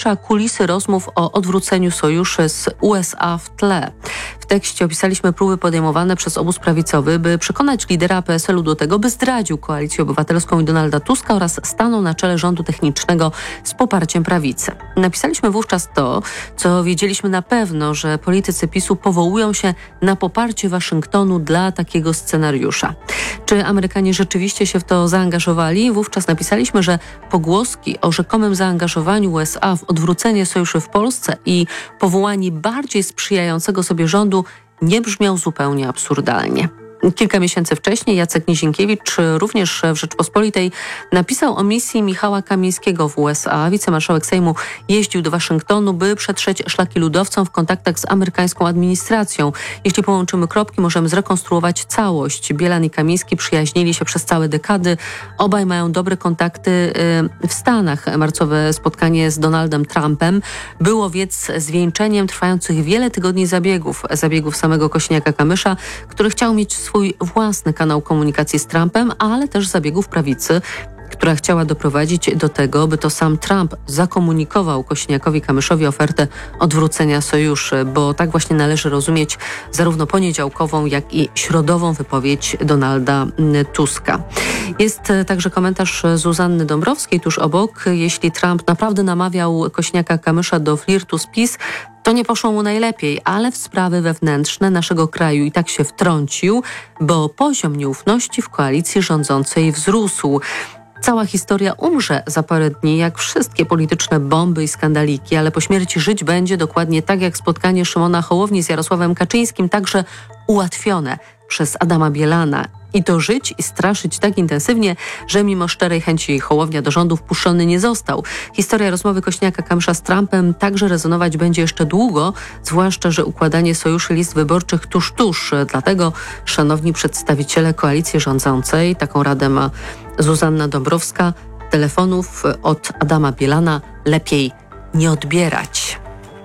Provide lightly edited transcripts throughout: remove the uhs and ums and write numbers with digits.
cisza, kulisy rozmów o odwróceniu sojuszy z USA w tle. W tekście opisaliśmy próby podejmowane przez obóz prawicowy, by przekonać lidera PSL-u do tego, by zdradził Koalicję Obywatelską i Donalda Tuska oraz stanął na czele rządu technicznego z poparciem prawicy. Napisaliśmy wówczas to, co wiedzieliśmy na pewno, że politycy PiS-u powołują się na poparcie Waszyngtonu dla takiego scenariusza. Czy Amerykanie rzeczywiście się w to zaangażowali? Wówczas napisaliśmy, że pogłoski o rzekomym zaangażowaniu USA w odwrócenie sojuszy w Polsce i powołanie bardziej sprzyjającego sobie rządu nie brzmiał zupełnie absurdalnie. Kilka miesięcy wcześniej Jacek Nizinkiewicz, również w Rzeczpospolitej, napisał o misji Michała Kamińskiego w USA. Wicemarszałek Sejmu jeździł do Waszyngtonu, by przetrzeć szlaki ludowcom w kontaktach z amerykańską administracją. Jeśli połączymy kropki, możemy zrekonstruować całość. Bielan i Kamiński przyjaźnili się przez całe dekady. Obaj mają dobre kontakty w Stanach. Marcowe spotkanie z Donaldem Trumpem było więc zwieńczeniem trwających wiele tygodni zabiegów samego Kosiniaka-Kamysza, który chciał mieć swój własny kanał komunikacji z Trumpem, ale też zabiegów prawicy, która chciała doprowadzić do tego, by to sam Trump zakomunikował Kosiniakowi-Kamyszowi ofertę odwrócenia sojuszy, bo tak właśnie należy rozumieć zarówno poniedziałkową, jak i środową wypowiedź Donalda Tuska. Jest także komentarz Zuzanny Dąbrowskiej tuż obok. Jeśli Trump naprawdę namawiał Kosiniaka-Kamysza do flirtu z PiS, to nie poszło mu najlepiej, ale w sprawy wewnętrzne naszego kraju i tak się wtrącił, bo poziom nieufności w koalicji rządzącej wzrósł. Cała historia umrze za parę dni, jak wszystkie polityczne bomby i skandaliki, ale po śmierci żyć będzie dokładnie tak, jak spotkanie Szymona Hołowni z Jarosławem Kaczyńskim, także ułatwione przez Adama Bielana. I to żyć i straszyć tak intensywnie, że mimo szczerej chęci Hołownia do rządu wpuszczony nie został. Historia rozmowy Kosiniaka-Kamysza z Trumpem także rezonować będzie jeszcze długo, zwłaszcza, że układanie sojuszy list wyborczych tuż. Dlatego, szanowni przedstawiciele koalicji rządzącej, taką radę ma Zuzanna Dąbrowska, telefonów od Adama Bielana lepiej nie odbierać.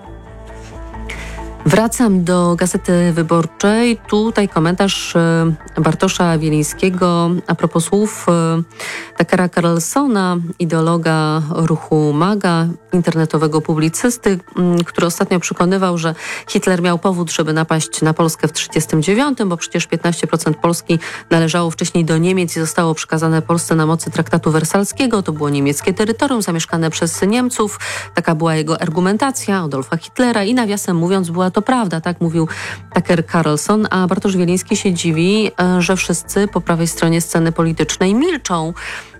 Wracam do Gazety Wyborczej. Tutaj komentarz Bartosza Wielińskiego a propos słów Tuckera Carlsona, ideologa ruchu MAGA, internetowego publicysty, który ostatnio przekonywał, że Hitler miał powód, żeby napaść na Polskę w 1939, bo przecież 15% Polski należało wcześniej do Niemiec i zostało przekazane Polsce na mocy traktatu wersalskiego. To było niemieckie terytorium zamieszkane przez Niemców. Taka była jego argumentacja Adolfa Hitlera i nawiasem mówiąc była to prawda, tak mówił Tucker Carlson, a Bartosz Wieliński się dziwi, że wszyscy po prawej stronie sceny politycznej milczą.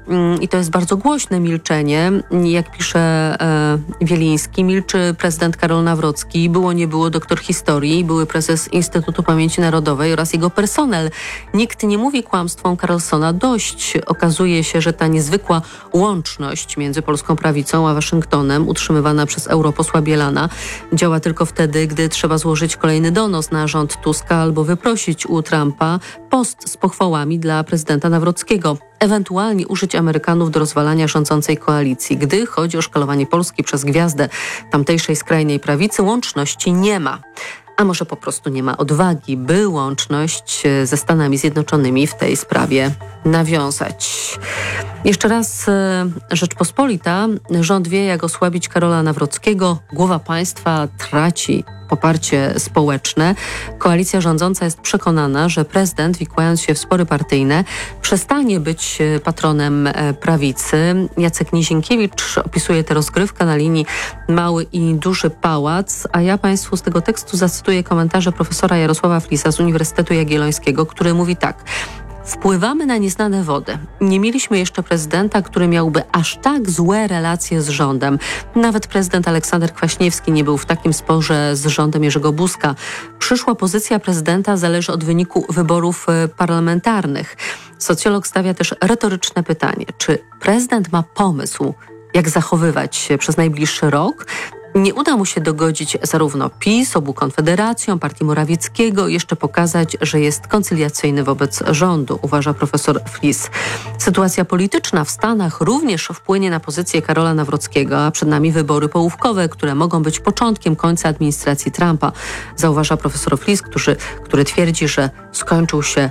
I to jest bardzo głośne milczenie. Jak pisze Wieliński, milczy prezydent Karol Nawrocki, było nie było doktor historii, były prezes Instytutu Pamięci Narodowej oraz jego personel. Nikt nie mówi kłamstwom Carlsona dość. Okazuje się, że ta niezwykła łączność między polską prawicą a Waszyngtonem, utrzymywana przez europosła Bielana, działa tylko wtedy, gdy trzeba złożyć kolejny donos na rząd Tuska albo wyprosić u Trumpa post z pochwałami dla prezydenta Nawrockiego. Ewentualnie użyć Amerykanów do rozwalania rządzącej koalicji. Gdy chodzi o szkalowanie Polski przez gwiazdę tamtejszej skrajnej prawicy, łączności nie ma. A może po prostu nie ma odwagi, by łączność ze Stanami Zjednoczonymi w tej sprawie nawiązać. Jeszcze raz Rzeczpospolita. Rząd wie, jak osłabić Karola Nawrockiego. Głowa państwa traci poparcie społeczne. Koalicja rządząca jest przekonana, że prezydent, wikłając się w spory partyjne, przestanie być patronem prawicy. Jacek Nizinkiewicz opisuje tę rozgrywkę na linii Mały i Duży Pałac, a ja Państwu z tego tekstu zacytuję komentarze profesora Jarosława Flisa z Uniwersytetu Jagiellońskiego, który mówi tak: wpływamy na nieznane wody. Nie mieliśmy jeszcze prezydenta, który miałby aż tak złe relacje z rządem. Nawet prezydent Aleksander Kwaśniewski nie był w takim sporze z rządem Jerzego Buzka. Przyszła pozycja prezydenta zależy od wyniku wyborów parlamentarnych. Socjolog stawia też retoryczne pytanie, czy prezydent ma pomysł, jak zachowywać się przez najbliższy rok? Nie uda mu się dogodzić zarówno PiS, obu Konfederacją, partii Morawieckiego, jeszcze pokazać, że jest koncyliacyjny wobec rządu, uważa profesor Flis. Sytuacja polityczna w Stanach również wpłynie na pozycję Karola Nawrockiego, a przed nami wybory połówkowe, które mogą być początkiem końca administracji Trumpa, zauważa profesor Flis, który twierdzi, że skończył się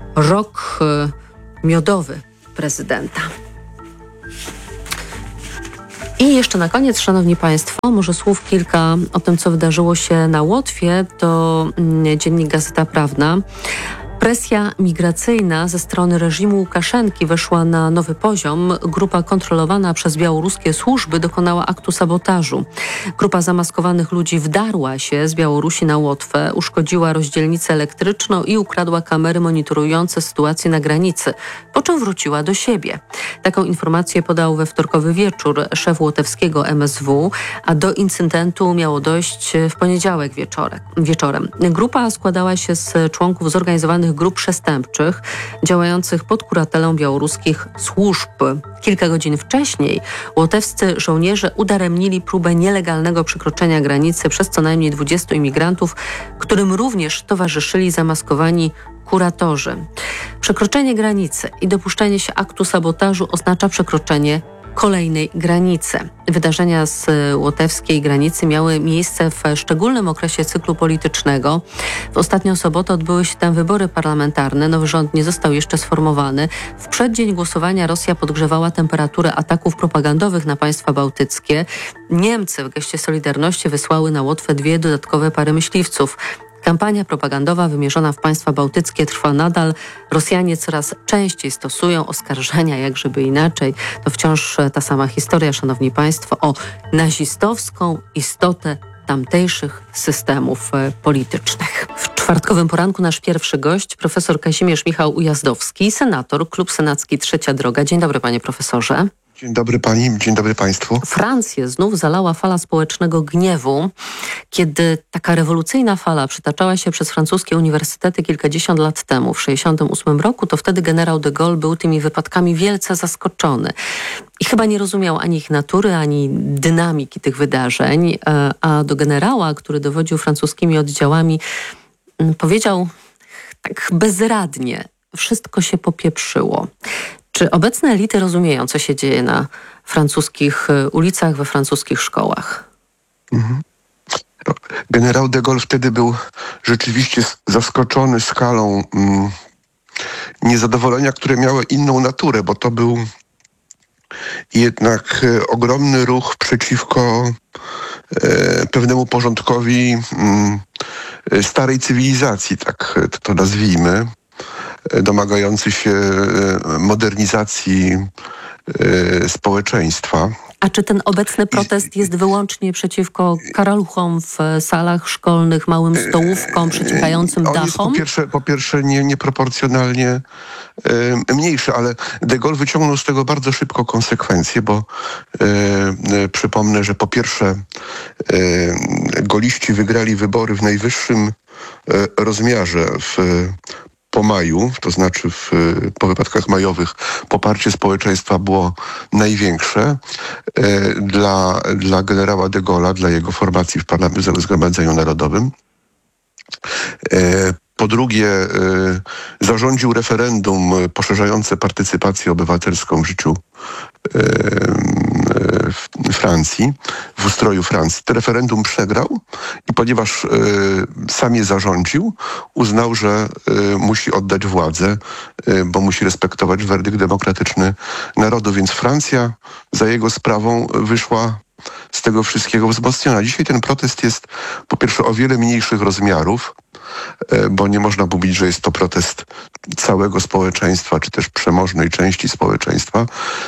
rok miodowy prezydenta. I jeszcze na koniec, szanowni państwo, może słów kilka o tym, co wydarzyło się na Łotwie. To dziennik Gazeta Prawna. Presja migracyjna ze strony reżimu Łukaszenki weszła na nowy poziom. Grupa kontrolowana przez białoruskie służby dokonała aktu sabotażu. Grupa zamaskowanych ludzi wdarła się z Białorusi na Łotwę, uszkodziła rozdzielnicę elektryczną i ukradła kamery monitorujące sytuację na granicy, po czym wróciła do siebie. Taką informację podał we wtorkowy wieczór szef łotewskiego MSW, a do incydentu miało dojść w poniedziałek wieczorem. Grupa składała się z członków zorganizowanych grup przestępczych działających pod kuratelą białoruskich służb. Kilka godzin wcześniej łotewscy żołnierze udaremnili próbę nielegalnego przekroczenia granicy przez co najmniej 20 imigrantów, którym również towarzyszyli zamaskowani kuratorzy. Przekroczenie granicy i dopuszczenie się aktu sabotażu oznacza przekroczenie kolejnej granicy. Wydarzenia z łotewskiej granicy miały miejsce w szczególnym okresie cyklu politycznego. W ostatnią sobotę odbyły się tam wybory parlamentarne. Nowy rząd nie został jeszcze sformowany. W przeddzień głosowania Rosja podgrzewała temperaturę ataków propagandowych na państwa bałtyckie. Niemcy w geście solidarności wysłały na Łotwę 2 dodatkowe pary myśliwców. Kampania propagandowa wymierzona w państwa bałtyckie trwa nadal. Rosjanie coraz częściej stosują oskarżenia, jak żeby inaczej. To wciąż ta sama historia, szanowni państwo, o nazistowską istotę tamtejszych systemów politycznych. W czwartkowym poranku nasz pierwszy gość, profesor Kazimierz Michał Ujazdowski, senator, Klub Senacki Trzecia Droga. Dzień dobry, panie profesorze. Dzień dobry pani, dzień dobry państwu. Francję znów zalała fala społecznego gniewu. Kiedy taka rewolucyjna fala przetaczała się przez francuskie uniwersytety kilkadziesiąt lat temu, w 1968 roku, to wtedy generał de Gaulle był tymi wypadkami wielce zaskoczony. I chyba nie rozumiał ani ich natury, ani dynamiki tych wydarzeń. A do generała, który dowodził francuskimi oddziałami, powiedział tak bezradnie: wszystko się popieprzyło. Czy obecne elity rozumieją, co się dzieje na francuskich ulicach, we francuskich szkołach? Generał de Gaulle wtedy był rzeczywiście zaskoczony skalą niezadowolenia, które miało inną naturę, bo to był jednak ogromny ruch przeciwko pewnemu porządkowi starej cywilizacji, tak to nazwijmy, domagający się modernizacji społeczeństwa. A czy ten obecny protest jest wyłącznie przeciwko karaluchom w salach szkolnych, małym stołówkom, przeciekającym dachom? Jest po pierwsze nieproporcjonalnie mniejszy, ale de Gaulle wyciągnął z tego bardzo szybko konsekwencje, bo przypomnę, że po pierwsze goliści wygrali wybory w najwyższym rozmiarze po maju, to znaczy po wypadkach majowych, poparcie społeczeństwa było największe dla generała de Gaulle'a, dla jego formacji w Zgromadzeniu Narodowym. Po drugie, zarządził referendum poszerzające partycypację obywatelską w życiu Francji, w ustroju Francji. To referendum przegrał i ponieważ sam je zarządził, uznał, że musi oddać władzę, bo musi respektować werdykt demokratyczny narodu. Więc Francja za jego sprawą wyszła z tego wszystkiego wzmocniona. Dzisiaj ten protest jest po pierwsze o wiele mniejszych rozmiarów, bo nie można mówić, że jest to protest całego społeczeństwa, czy też przemożnej części społeczeństwa.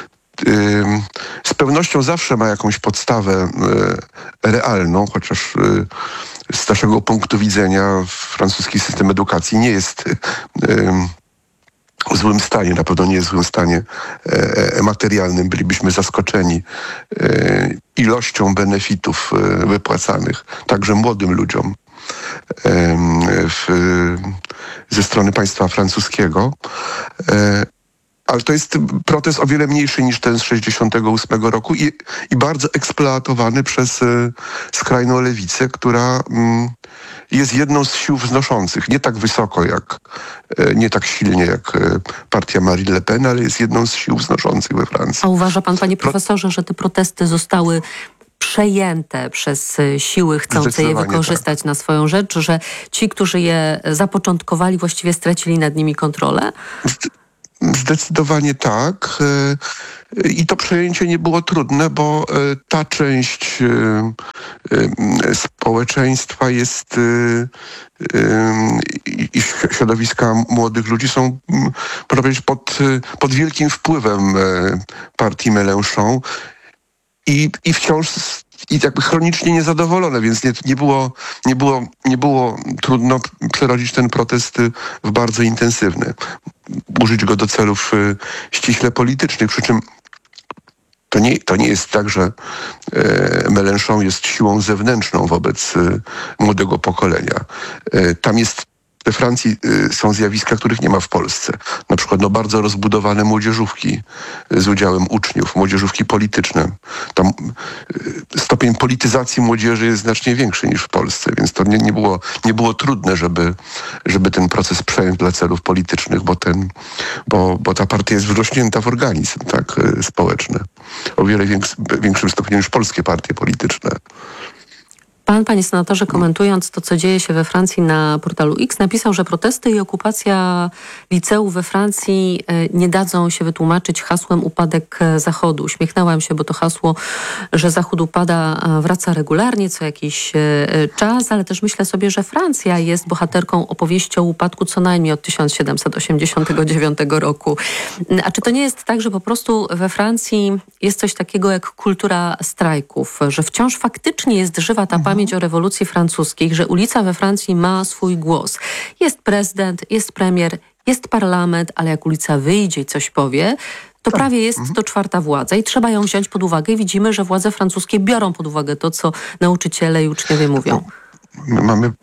Z pewnością zawsze ma jakąś podstawę realną, chociaż z naszego punktu widzenia francuski system edukacji nie jest w złym stanie, na pewno nie jest w złym stanie materialnym. Bylibyśmy zaskoczeni ilością benefitów wypłacanych także młodym ludziom ze strony państwa francuskiego. Ale to jest protest o wiele mniejszy niż ten z 1968 roku i bardzo eksploatowany przez skrajną lewicę, która jest jedną z sił wznoszących. Nie tak wysoko nie tak silnie jak partia Marine Le Pen, ale jest jedną z sił wznoszących we Francji. A uważa pan, panie profesorze, że te protesty zostały przejęte przez siły chcące je wykorzystać tak na swoją rzecz, że ci, którzy je zapoczątkowali, właściwie stracili nad nimi kontrolę? Zdecydowanie tak. I to przejęcie nie było trudne, bo ta część społeczeństwa jest i środowiska młodych ludzi są, można powiedzieć, pod wielkim wpływem partii Mélenchon i wciąż jakby chronicznie niezadowolone, więc nie było trudno przerodzić ten protest w bardzo intensywny. Użyć go do celów ściśle politycznych, przy czym to nie jest tak, że Mélenchon jest siłą zewnętrzną wobec młodego pokolenia. We Francji są zjawiska, których nie ma w Polsce. Na przykład bardzo rozbudowane młodzieżówki z udziałem uczniów, młodzieżówki polityczne. Tam stopień polityzacji młodzieży jest znacznie większy niż w Polsce, więc to nie było trudne, żeby ten proces przejąć dla celów politycznych, bo ta partia jest wrośnięta w organizm, tak, społeczny. O wiele większym stopniu niż polskie partie polityczne. Pan, panie senatorze, komentując to, co dzieje się we Francji na portalu X, napisał, że protesty i okupacja liceów we Francji nie dadzą się wytłumaczyć hasłem upadek Zachodu. Uśmiechnęłam się, bo to hasło, że Zachód upada, wraca regularnie, co jakiś czas, ale też myślę sobie, że Francja jest bohaterką opowieści o upadku co najmniej od 1789 roku. A czy to nie jest tak, że po prostu we Francji jest coś takiego jak kultura strajków, że wciąż faktycznie jest żywa ta pamięć o rewolucji francuskiej, że ulica we Francji ma swój głos. Jest prezydent, jest premier, jest parlament, ale jak ulica wyjdzie i coś powie, to prawie jest to czwarta władza i trzeba ją wziąć pod uwagę. I widzimy, że władze francuskie biorą pod uwagę to, co nauczyciele i uczniowie mówią. Mamy,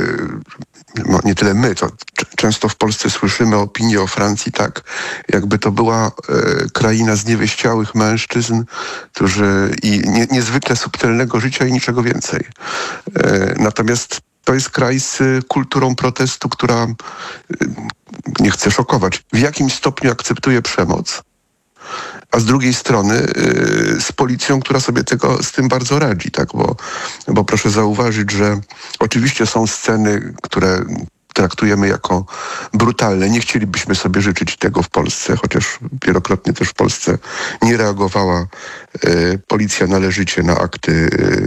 nie tyle my, to często w Polsce słyszymy opinię o Francji tak, jakby to była kraina zniewieściałych mężczyzn, którzy i niezwykle subtelnego życia i niczego więcej. Natomiast to jest kraj z kulturą protestu, która, nie chcę szokować, w jakim stopniu akceptuje przemoc, a z drugiej strony z policją, która sobie z tym bardzo radzi, tak? Bo proszę zauważyć, że oczywiście są sceny, które traktujemy jako brutalne. Nie chcielibyśmy sobie życzyć tego w Polsce, chociaż wielokrotnie też w Polsce nie reagowała policja należycie na akty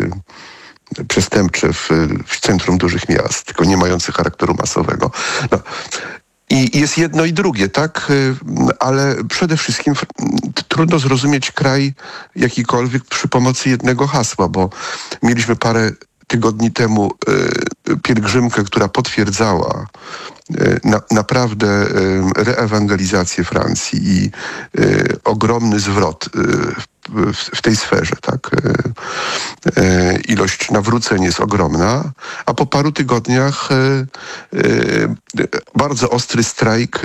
przestępcze w centrum dużych miast, tylko nie mające charakteru masowego. No. I jest jedno i drugie, tak? Ale przede wszystkim trudno zrozumieć kraj jakikolwiek przy pomocy jednego hasła, bo mieliśmy parę tygodni temu która potwierdzała naprawdę reewangelizację Francji i ogromny zwrot w tej sferze, tak? Ilość nawróceń jest ogromna, a po paru tygodniach bardzo ostry strajk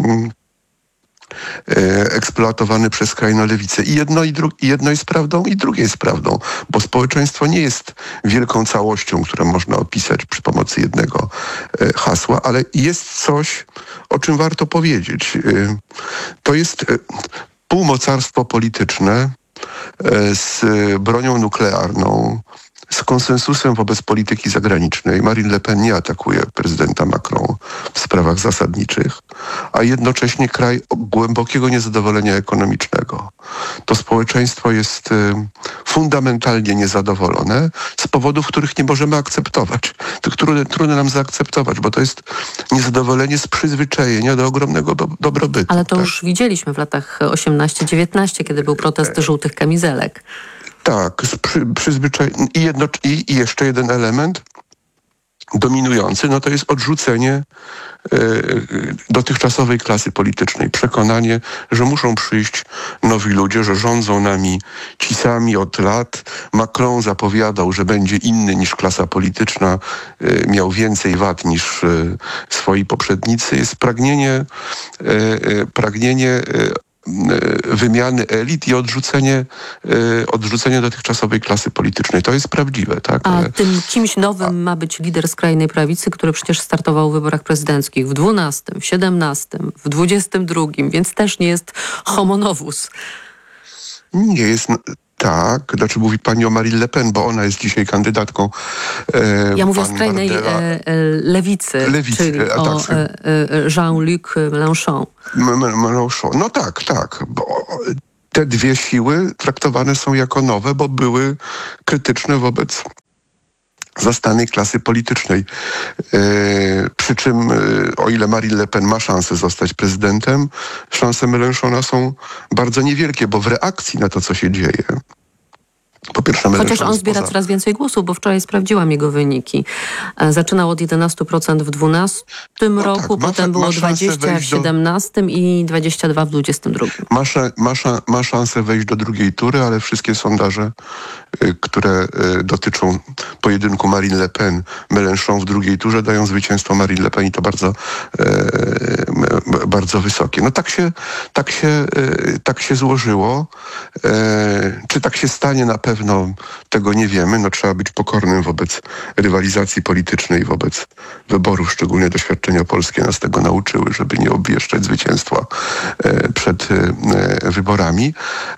eksploatowany przez skrajną lewicę. I jedno jest prawdą, i drugie jest prawdą, bo społeczeństwo nie jest wielką całością, którą można opisać przy pomocy jednego hasła, ale jest coś, o czym warto powiedzieć. To jest półmocarstwo polityczne z bronią nuklearną, z konsensusem wobec polityki zagranicznej. Marine Le Pen nie atakuje prezydenta Macron w sprawach zasadniczych, a jednocześnie kraj głębokiego niezadowolenia ekonomicznego. To społeczeństwo jest fundamentalnie niezadowolone z powodów, których nie możemy akceptować. Trudno nam zaakceptować, bo to jest niezadowolenie z przyzwyczajenia do ogromnego dobrobytu. Ale to już widzieliśmy w latach 18-19, kiedy był protest żółtych kamizelek. Tak, i jeszcze jeden element dominujący, no to jest odrzucenie dotychczasowej klasy politycznej. Przekonanie, że muszą przyjść nowi ludzie, że rządzą nami ci sami od lat. Macron zapowiadał, że będzie inny niż klasa polityczna, miał więcej wad niż swoi poprzednicy. Jest pragnienie wymiany elit i odrzucenie dotychczasowej klasy politycznej. To jest prawdziwe, tak? A tym kimś nowym ma być lider skrajnej prawicy, który przecież startował w wyborach prezydenckich w 12, w 17, w 22, więc też nie jest homo novus. Nie jest. Tak, znaczy mówi pani o Marine Le Pen, bo ona jest dzisiaj kandydatką. Ja mówię o skrajnej lewicy, czyli o Jean-Luc Mélenchon. Mélenchon. No tak, bo te dwie siły traktowane są jako nowe, bo były krytyczne wobec zastanej klasy politycznej. Przy czym, o ile Marine Le Pen ma szansę zostać prezydentem, szanse Mélenchona są bardzo niewielkie, bo w reakcji na to, co się dzieje, po pierwsze, chociaż on zbiera coraz więcej głosów, bo wczoraj sprawdziłam jego wyniki. Zaczynał od 11% w 2012 roku, potem było 20% w 2017 i 22% w 2022. Ma szansę wejść do drugiej tury, ale wszystkie sondaże, które dotyczą pojedynku Marine Le Pen, Mélenchon w drugiej turze, dają zwycięstwo Marine Le Pen i to bardzo, bardzo wysokie. No tak się złożyło. Czy tak się stanie na pewno, tego nie wiemy. No, trzeba być pokornym wobec rywalizacji politycznej, wobec wyborów, szczególnie doświadczenia polskie nas tego nauczyły, żeby nie obwieszczać zwycięstwa przed wyborami.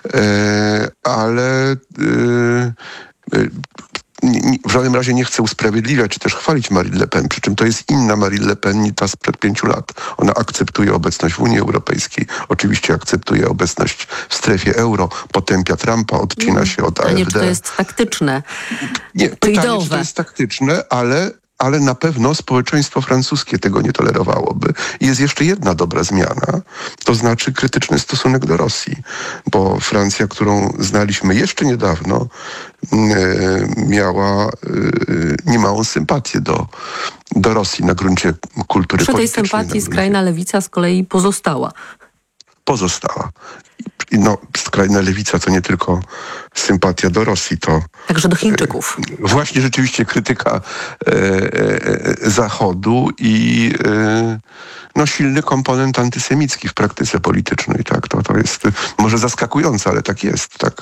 Ale w żadnym razie nie chcę usprawiedliwiać czy też chwalić Marine Le Pen, przy czym to jest inna Marine Le Pen niż ta sprzed 5 lat. Ona akceptuje obecność w Unii Europejskiej, oczywiście akceptuje obecność w strefie euro, potępia Trumpa, odcina się od AfD. A nie, czy to jest taktyczne? Nie, pytanie, czy to jest taktyczne, ale na pewno społeczeństwo francuskie tego nie tolerowałoby. I jest jeszcze jedna dobra zmiana, to znaczy krytyczny stosunek do Rosji, bo Francja, którą znaliśmy jeszcze niedawno, miała niemałą sympatię do Rosji na gruncie kultury politycznej. Przy tej sympatii skrajna lewica z kolei pozostała. No, skrajna lewica to nie tylko sympatia do Rosji, to także do Chińczyków. Właśnie rzeczywiście krytyka Zachodu i silny komponent antysemicki w praktyce politycznej. Tak? To jest może zaskakujące, ale tak jest. Tak.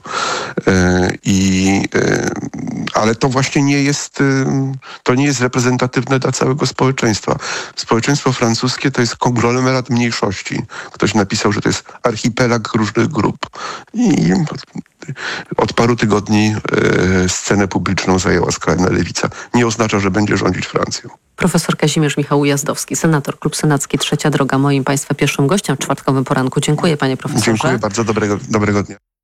Ale to właśnie nie jest reprezentatywne dla całego społeczeństwa. Społeczeństwo francuskie to jest konglomerat mniejszości. Ktoś napisał, że to jest archipelag różnych grup. I od paru tygodni scenę publiczną zajęła skrajna lewica. Nie oznacza, że będzie rządzić Francją. Profesor Kazimierz Michał Ujazdowski, senator, Klub Senacki, Trzecia Droga, moim Państwa pierwszym gościem w czwartkowym poranku. Dziękuję, panie profesorze. Dziękuję bardzo, dobrego dnia.